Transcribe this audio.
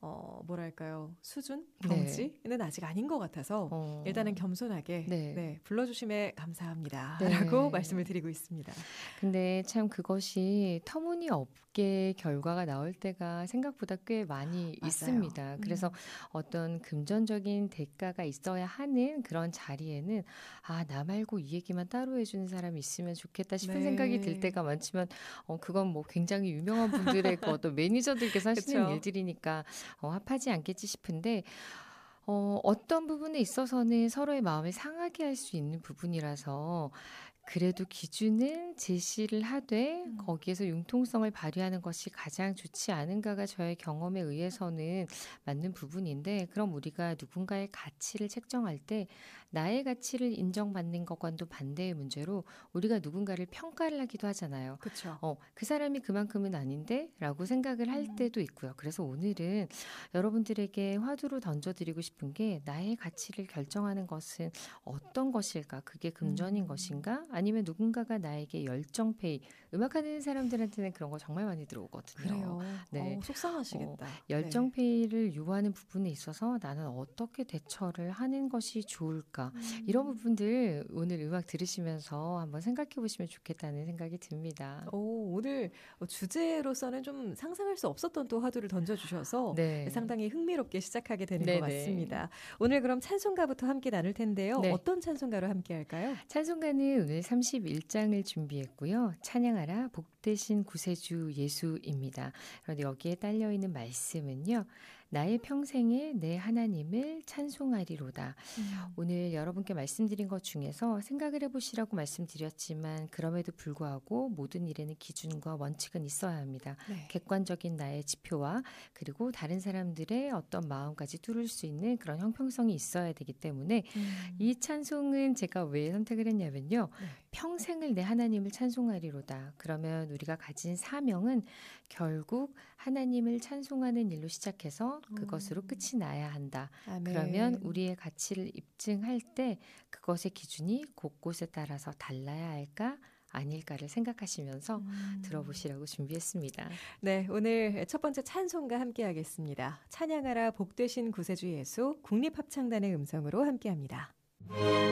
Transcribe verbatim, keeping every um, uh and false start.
어, 뭐랄까요, 수준? 경지는 네. 아직 아닌 것 같아서 어. 일단은 겸손하게 네. 네, 불러주심에 감사합니다 네. 라고 말씀을 드리고 있습니다. 근데 참 그것이 터무니없게 결과가 나올 때가 생각보다 꽤 많이 맞아요. 있습니다. 그래서 음. 어떤 금전적인 대가가 있어야 하는 그런 자리에는 아, 나 말고 이 얘기만 따로 해주는 사람이 있으면 좋겠다 싶은 네. 생각이 들 때가 많지만 어, 그건 뭐 굉장히 유명한 분들의 그 어떤 매니저들께서 하시는 일들이니까 어, 합하지 않겠지 싶은데 어, 어떤 부분에 있어서는 서로의 마음을 상하게 할 수 있는 부분이라서 그래도 기준은 제시를 하되 음. 거기에서 융통성을 발휘하는 것이 가장 좋지 않은가가 저의 경험에 의해서는 맞는 부분인데 그럼 우리가 누군가의 가치를 책정할 때 나의 가치를 인정받는 것과도 반대의 문제로 우리가 누군가를 평가를 하기도 하잖아요. 그렇죠. 어, 그 사람이 그만큼은 아닌데? 라고 생각을 할 음. 때도 있고요. 그래서 오늘은 여러분들에게 화두로 던져드리고 싶은 게 나의 가치를 결정하는 것은 어떤 것일까? 그게 금전인 음. 것인가? 아니면 누군가가 나에게 열정페이, 음악하는 사람들한테는 그런 거 정말 많이 들어오거든요. 그래요. 네. 어, 속상하시겠다. 어, 열정페이를 네. 유도하는 부분에 있어서 나는 어떻게 대처를 하는 것이 좋을까? 음. 이런 부분들 오늘 음악 들으시면서 한번 생각해 보시면 좋겠다는 생각이 듭니다. 오, 오늘 주제로서는 좀 상상할 수 없었던 또 화두를 던져주셔서 네. 상당히 흥미롭게 시작하게 되는 네네. 것 같습니다. 오늘 그럼 찬송가부터 함께 나눌 텐데요. 네. 어떤 찬송가로 함께 할까요? 찬송가는 오늘 삼십일 장을 준비했고요. 찬양하라 복되신 구세주 예수입니다. 그런데 여기에 딸려있는 말씀은요. 나의 평생에 내 하나님을 찬송하리로다. 음. 오늘 여러분께 말씀드린 것 중에서 생각을 해보시라고 말씀드렸지만 그럼에도 불구하고 모든 일에는 기준과 원칙은 있어야 합니다. 네. 객관적인 나의 지표와 그리고 다른 사람들의 어떤 마음까지 뚫을 수 있는 그런 형평성이 있어야 되기 때문에 음. 이 찬송은 제가 왜 선택을 했냐면요. 네. 평생을 내 하나님을 찬송하리로다. 그러면 우리가 가진 사명은 결국 하나님을 찬송하는 일로 시작해서 그것으로 끝이 나야 한다. 아멘. 그러면 우리의 가치를 입증할 때 그것의 기준이 곳곳에 따라서 달라야 할까? 아닐까를 생각하시면서 음. 들어보시라고 준비했습니다. 네, 오늘 첫 번째 찬송과 함께 하겠습니다. 찬양하라 복되신 구세주 예수 국립합창단의 음성으로 함께합니다.